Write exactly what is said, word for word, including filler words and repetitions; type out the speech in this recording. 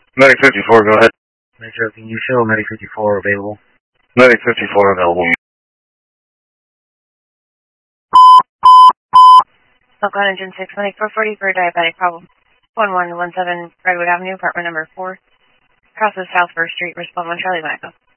Medic fifty-four, go ahead. Metro, can you show Medic fifty-four available? Medic fifty-four available. Oakland Engine six, Medic four forty for diabetic problem. one one one seven Redwood Avenue, apartment number four. Crosses South First Street, respond one Charlie Echo.